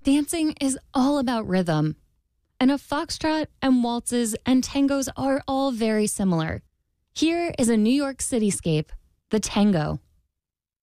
Dancing is all about rhythm. And a foxtrot and waltzes and tangos are all very similar. Here is a New York cityscape, the tango.